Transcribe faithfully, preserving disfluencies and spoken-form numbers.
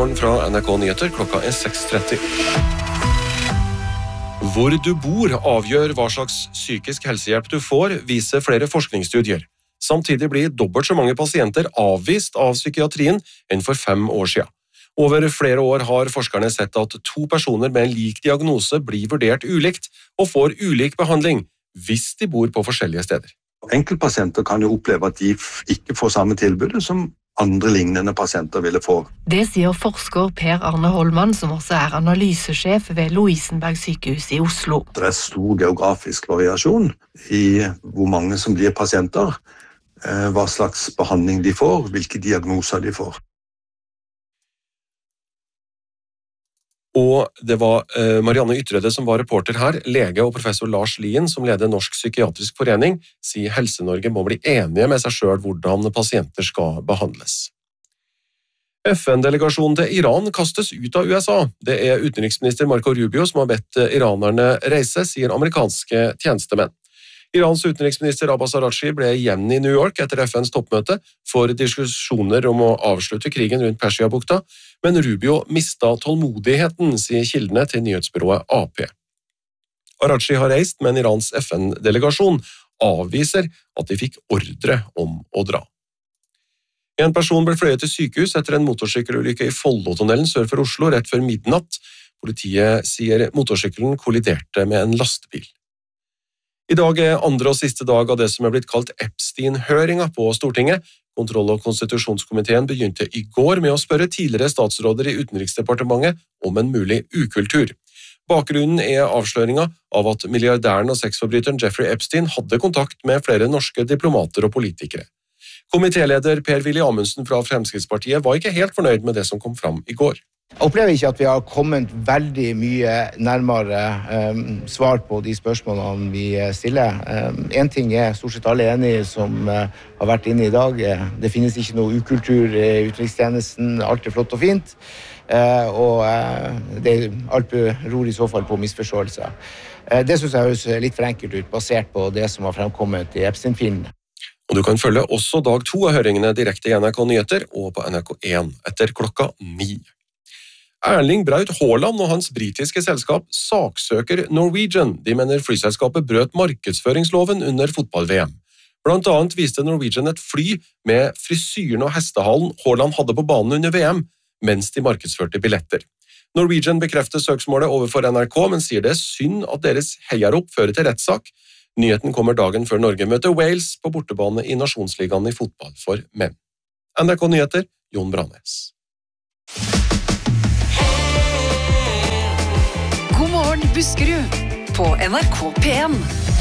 Nyhetsmorgen fra N R K Nyheter, klokka er seks tretti. Hvor du bor avgjør hva slags psykisk helsehjelp du får, viser flere forskningsstudier. Samtidig blir dobbelt så mange pasienter avvist av psykiatrien enn for fem år siden. Over flere år har forskerne sett at to personer med en lik diagnose blir vurdert ulikt og får ulik behandling hvis de bor på forskjellige steder. Enkeltpasienter kan jo oppleve at de ikke får samme tilbudet som andre lignende pasienter ville få. Det sier forsker Per Arne Holman, som også er analysesjef ved Lovisenberg sykehus i Oslo. Det er stor geografisk variasjon i hvor mange som blir pasienter, hva slags behandling de får, hvilke diagnoser de får. Og det var eh, Marianne Ytrede som var reporter her. Lege og professor Lars Lien, som leder Norsk Psykiatrisk Forening, sier Helse-Norge må bli enige med seg selv hvordan pasienter skal behandles. F N-delegasjonen til Iran kastes ut av U S A. Det er utenriksminister Marco Rubio som har bedt iranerne reise, sier amerikanske tjenestemenn. Irans utenriksminister Abbas Araghchi ble igjen i New York etter F N's toppmøte for diskusjoner om å avslutte krigen rundt Persiabukta, men Rubio mistet tålmodigheten, sier kildene til nyhetsbyrået A P. Araghchi har reist, men Irans F N-delegasjon avviser at de fikk ordre om å dra. En person ble fløyet til sykehus etter en motorsykkelulykke i Follotunnelen sør for Oslo rett før midnatt. Politiet sier motorsykkelen kolliderte med en lastebil. I dag er andre og siste dag av det som er blitt kalt Epstein-høringa på Stortinget. Kontroll- og konstitusjonskomiteen begynte i går med å spørre tidligere statsråder i Utenriksdepartementet om en mulig ukultur. Bakgrunnen er avsløringa av at milliardæren og sexforbryteren Jeffrey Epstein hadde kontakt med flere norske diplomater og politikere. Komitéleder Per-Willy Amundsen fra Fremskrittspartiet var ikke helt fornøyd med det som kom fram i går. Jeg opplever ikke at vi har kommet veldig mye nærmere um, svar på de spørsmålene vi stiller. Um, en ting er stort sett alle enige som uh, har vært inne i dag. Det finnes ikke noe ukultur i utenrikstjenesten, alt er flott og fint. Uh, og uh, det, alt beror i så fall på misforståelser. Uh, det synes jeg høres litt for enkelt ut, basert på det som har fremkommet i Epstein-filmene. Og du kan følge også dag to av høringene direkte i N R K Nyheter og på N R K én etter klokka ni. Erling Braut Haaland og hans britiske selskap saksøker Norwegian. De mener flyselskapet brøt markedsføringsloven under fotball-V M. Blant annet viste Norwegian et fly med frisyren og hestehalen Haaland hadde på banen under V M, mens de markedsførte billetter. Norwegian bekrefter søksmålet overfor N R K, men sier det er synd at deres heiarop fører til rettssak. Nyheten kommer dagen før Norge møter Wales på bortebane i Nasjonsligaen i fotball for menn. N R K Nyheter, Jon Brannes. God morgen, Buskerud, på N R K P en.